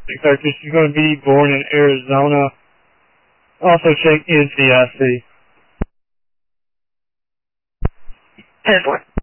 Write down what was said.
Because she's going to be born in Arizona. Also check NCIC. 10-4.